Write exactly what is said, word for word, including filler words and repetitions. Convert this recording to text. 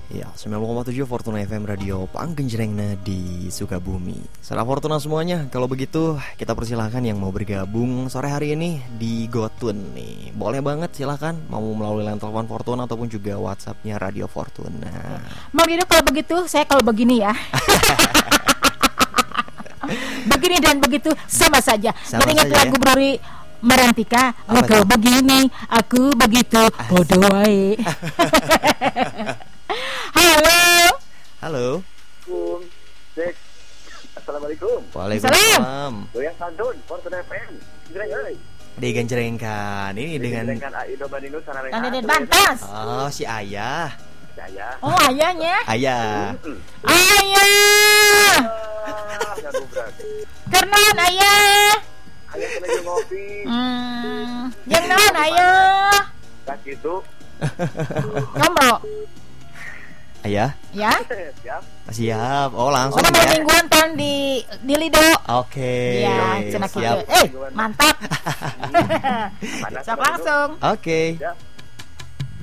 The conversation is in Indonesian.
Ya, sembilan puluh koma tujuh Fortuna F M Radio Panggenjrengna di Sukabumi. Salam Fortuna semuanya. Kalau begitu kita persilahkan yang mau bergabung sore hari ini di Gotun nih. Boleh banget silahkan, mau melalui line telepon Fortuna ataupun juga WhatsAppnya Radio Fortuna. Mau gitu kalau begitu, saya kalau begini ya. Begini dan begitu sama saja. Teringat lagu ya? Brori Marantika, aku begini, aku begitu, bodoh wae. Halo. Halo. Cek. Assalamualaikum. Waalaikumsalam. Goyang santun, Fortuna F M. Digenjrengkan. Ini dengan Digenjrengkan Aido Bandinus Sarang. Dan Bantas. Oh, si Ayah. Si Ayah. Oh, ayahnya. Ayah. Ayah. Kernan ayah. Ayah kena jeung ngopi. Hmm, yang naon ayah? Tak gitu. Ngomro. Ayah? Ya? Siap. Siap. Oh, langsung oh, ya. Mingguan tahun di di Lido. Oke. Iya, cenah kieu. Eh, mantap. Sok langsung. Oke. Siap.